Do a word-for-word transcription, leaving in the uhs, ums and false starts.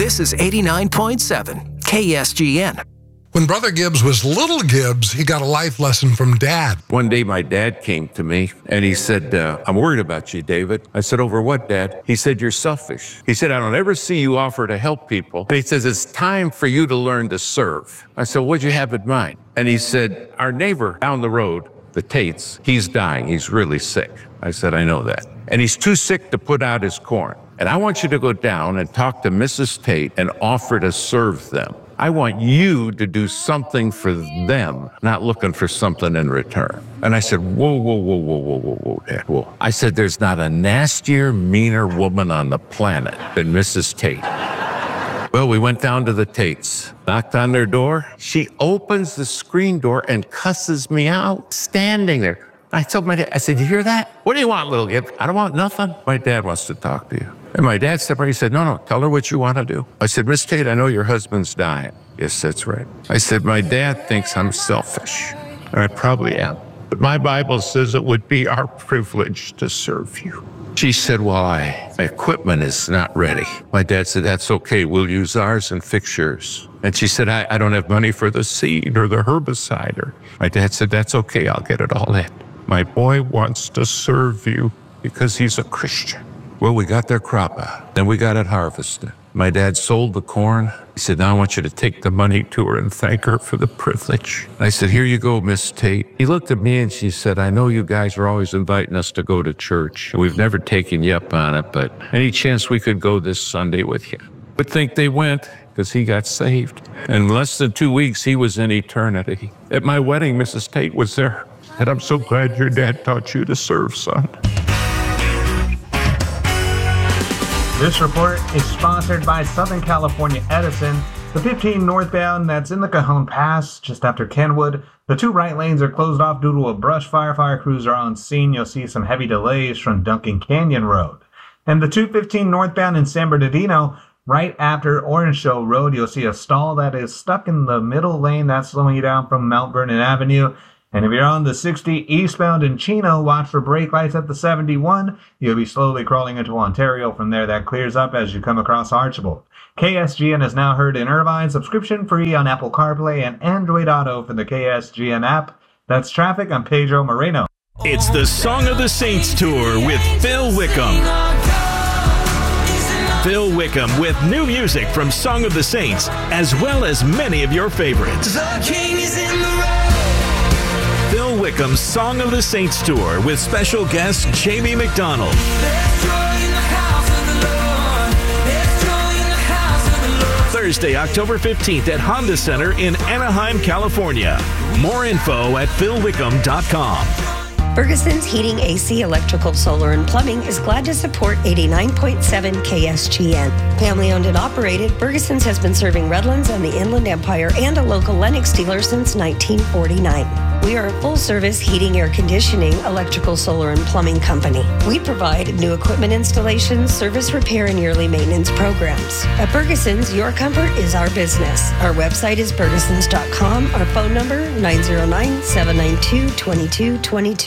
This is eighty-nine point seven K S G N. When Brother Gibbs was little Gibbs, he got a life lesson from Dad. One day my dad came to me and he said, uh, I'm worried about you, David. I said, over what, Dad? He said, you're selfish. He said, I don't ever see you offer to help people. And he says, it's time for you to learn to serve. I said, what'd you have in mind? And he said, our neighbor down the road, the Tates, he's dying. He's really sick. I said, I know that. And he's too sick to put out his corn. And I want you to go down and talk to Missus Tate and offer to serve them. I want you to do something for them, not looking for something in return. And I said, whoa, whoa, whoa, whoa, whoa, whoa, whoa, Dad, whoa. I said, there's not a nastier, meaner woman on the planet than Missus Tate. Well, we went down to the Tates, knocked on their door. She opens the screen door and cusses me out, standing there. I told my dad, I said, you hear that? What do you want, little Gibbs? I don't want nothing. My dad wants to talk to you. And my dad stepped right, he said, no, no, tell her what you want to do. I said, Miss Tate, I know your husband's dying. Yes, that's right. I said, my dad thinks I'm selfish. And I probably am. But my Bible says it would be our privilege to serve you. She said, well, I, my equipment is not ready. My dad said, that's okay. We'll use ours and fix yours. And she said, I, I don't have money for the seed or the herbicide. Or my dad said, that's okay. I'll get it all in. My boy wants to serve you because he's a Christian. Well, we got their crop out. Then we got it harvested. My dad sold the corn. He said, now I want you to take the money to her and thank her for the privilege. I said, here you go, Miss Tate. He looked at me and she said, I know you guys are always inviting us to go to church. We've never taken you up on it, but any chance we could go this Sunday with you? Would think they went because he got saved. In less than two weeks, he was in eternity. At my wedding, Missus Tate was there. And I'm so glad your dad taught you to serve, son. This report is sponsored by Southern California Edison. The fifteen northbound that's in the Cajon Pass, just after Kenwood. The two right lanes are closed off due to a brush fire. Fire crews are on scene. You'll see some heavy delays from Duncan Canyon Road. And the two fifteen northbound in San Bernardino, right after Orange Show Road, you'll see a stall that is stuck in the middle lane. That's slowing you down from Mount Vernon Avenue. And if you're on the sixty eastbound in Chino, watch for brake lights at the seventy-one. You'll be slowly crawling into Ontario. From there, that clears up as you come across Archibald. K S G N is now heard in Irvine, subscription free on Apple CarPlay and Android Auto for the K S G N app. That's traffic. I'm Pedro Moreno. It's the Song of the Saints Tour with Phil Wickham. Phil Wickham with new music from Song of the Saints, as well as many of your favorites. The King is in the road. Phil Wickham's Song of the Saints Tour with special guest Jamie McDonald. Thursday, October fifteenth at Honda Center in Anaheim, California. More info at phil wickham dot com. Ferguson's Heating, A C, Electrical, Solar, and Plumbing is glad to support eighty-nine point seven K S G N. Family owned and operated, Ferguson's has been serving Redlands and the Inland Empire and a local Lennox dealer since nineteen forty-nine. We are a full-service heating, air conditioning, electrical, solar, and plumbing company. We provide new equipment installations, service repair, and yearly maintenance programs. At Ferguson's, your comfort is our business. Our website is fergusons dot com. Our phone number, nine zero nine, seven nine two, two two two two.